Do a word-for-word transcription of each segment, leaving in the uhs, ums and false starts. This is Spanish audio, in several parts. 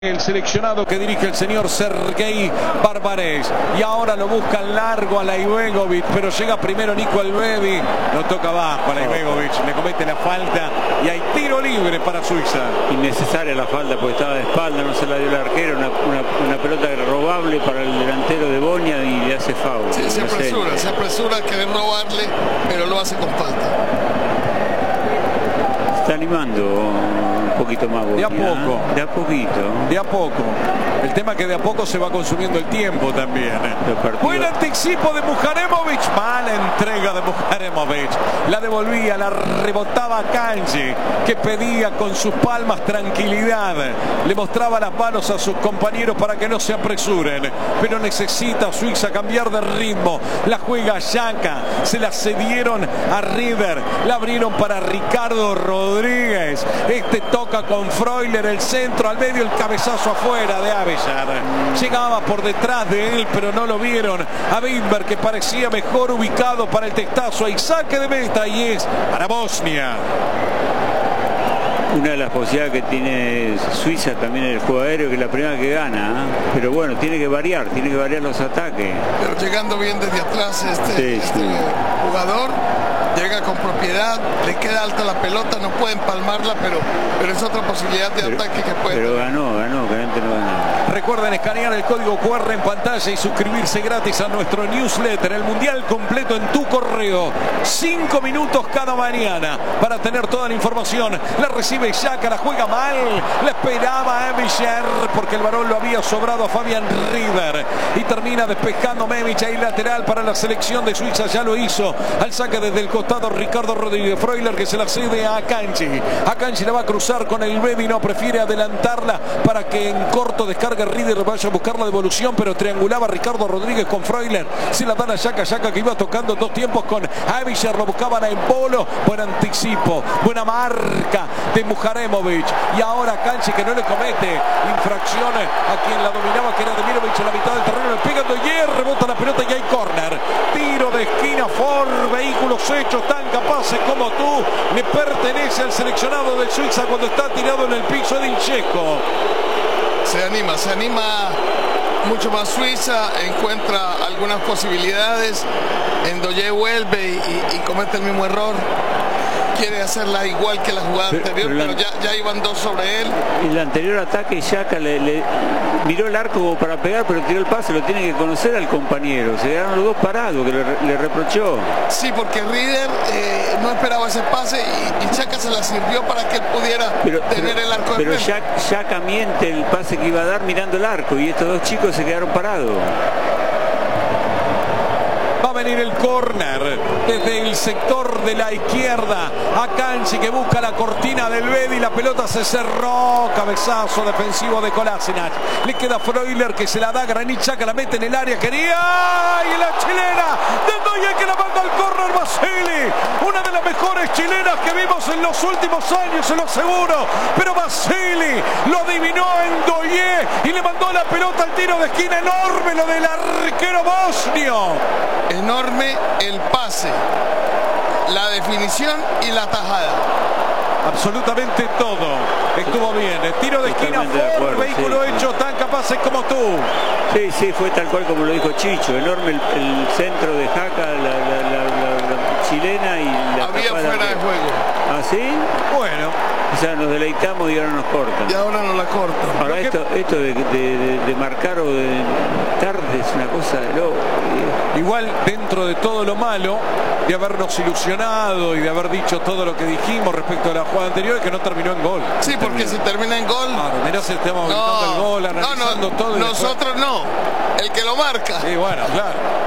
El seleccionado que dirige el señor Sergei Barbarez. Y ahora lo buscan largo a Laibegovic, pero llega primero Nico Albevi. No toca abajo a Laibegovic, le comete la falta y hay tiro libre para Suiza. Innecesaria la falta porque estaba de espalda, no se la dio el arquero. Una, una, una pelota robable para el delantero de Bonia y le hace foul. Sí, se apresura, se apresura a querer robarle, pero lo hace con falta. Está animando un poquito más Bonia. De a poco. De a poquito. De a poco. El tema que de a poco se va consumiendo el tiempo también. Buen anticipo de Muharemovic. Mala entrega de Muharemovic. La devolvía, la rebotaba a Kanji, que pedía con sus palmas tranquilidad. Le mostraba las manos a sus compañeros para que no se apresuren. Pero necesita Suiza cambiar de ritmo. La juega Xhaka. Se la cedieron a River. La abrieron para Ricardo Rodríguez. Este toca con Freuler, el centro al medio, el cabezazo afuera de Avellar. Llegaba por detrás de él, pero no lo vieron. A Wimber, que parecía mejor ubicado para el testazo. Hay saque de meta y es para Bosnia. Una de las posibilidades que tiene Suiza también en el juego aéreo, que es la primera que gana, ¿eh? Pero bueno, tiene que variar, tiene que variar los ataques. Pero llegando bien desde atrás este, sí, este sí. jugador, llega con propiedad, le queda alta la pelota, no puede empalmarla, pero, pero es otra posibilidad de pero, ataque que puede. Pero ganó, ganó, que antes no ganó. Recuerden escanear el código Q R en pantalla y suscribirse gratis a nuestro newsletter, el Mundial completo en tu correo. Cinco minutos cada mañana para tener toda la información. La recibe Xhaka, la juega mal, la esperaba Avellar porque el balón lo había sobrado a Fabian River y termina despejando Memic ahí lateral para la selección de Suiza. Ya lo hizo al saque desde el costado Ricardo Rodríguez. Freuler que se la cede a Akanji. Akanji la va a cruzar con el Bebi, no prefiere adelantarla para que en corto descargue River, vaya a buscar la devolución, pero triangulaba Ricardo Rodríguez con Freuler. Se la dan a Xhaka, Xhaka que iba tocando dos tiempos con Avellar, lo buscaban en polo. Buen anticipo, buena marca de Muharemovic. Y ahora Akanji que no le comete infracciones a quien la dominaba, que era Demirovic en la mitad del terreno. Le pegan de hierro, rebota la pelota y hay córner. Tiro de esquina, Ford, vehículos hechos tan capaces como tú. Le pertenece al seleccionado de Suiza cuando está tirado en el piso de Incheco. Se anima, se anima mucho más Suiza, encuentra algunas posibilidades. Ndoye vuelve y, y, y comete el mismo error. Quiere hacerla igual que la jugada pero, anterior, pero, pero ya, ya iban dos sobre él. En el anterior ataque Xhaka le, le miró el arco para pegar, pero tiró el pase, lo tiene que conocer al compañero. Se quedaron los dos parados, que le, le reprochó. Sí, porque Rieder eh, no esperaba ese pase y, y Xhaka se la sirvió para que él pudiera pero, tener pero, el arco Pero de Xhaka, Xhaka miente el pase que iba a dar mirando el arco y estos dos chicos se quedaron parados. Va a venir el córner desde el sector de la izquierda. Akanji que busca la cortina del Bebi. La pelota se cerró. Cabezazo defensivo de Kolasinac. Le queda Freuler que se la da. Granit Xhaka la mete en el área. Quería. Y la chilena de Ndoye que la manda al córner. Basili. Una de las mejores chilenas que vimos en los últimos años, se lo aseguro. Pero Basili lo adivinó en Ndoye y le mandó la pelota al tiro de esquina. Enorme lo del arquero bosnio. Enorme el pase, la definición y la tajada. Absolutamente todo estuvo bien. El tiro de esquina, Ford, vehículo sí, hecho sí. tan capaces como tú. Sí, sí, fue tal cual como lo dijo Chicho. Enorme el, el centro de Xhaka, la, la, la, la, la chilena y la había fuera de juego. ¿Ah, sí? Bueno. O sea, nos deleitamos y ahora nos cortan. Y ahora nos la cortan. Ahora que... esto, esto de, de, de, de marcar o de tarde es una cosa de loco. Igual dentro de todo lo malo de habernos ilusionado y de haber dicho todo lo que dijimos respecto a la jugada anterior, que no terminó en gol. Sí, porque si termina en gol. Claro, mirá si estamos gritando no, el gol, analizando no, no, todo. Nosotros después... no, el que lo marca. Sí, bueno, claro.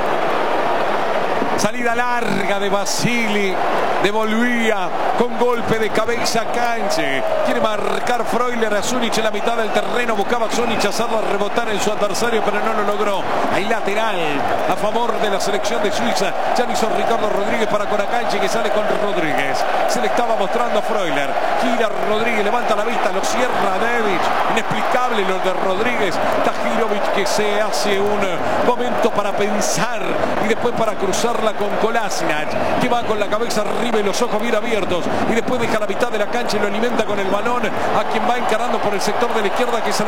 Salida larga de Basili, devolvía con golpe de cabeza Kanji. Quiere marcar Freuler a Zunic en la mitad del terreno. Buscaba Zunic hacerla rebotar en su adversario, pero no lo logró. Hay lateral a favor de la selección de Suiza. Ya lo hizo Ricardo Rodríguez para con Akanji, que sale con Rodríguez. Se le estaba mostrando a Freuler. Gira Rodríguez, levanta la vista, lo cierra Devic. Inexplicable lo de Rodríguez. Tahirovic que se hace un momento para pensar y después para cruzarla con Kolasinac, que va con la cabeza arriba y los ojos bien abiertos. y después deja la mitad de la cancha y lo alimenta con el balón a quien va encarando por el sector de la izquierda, que es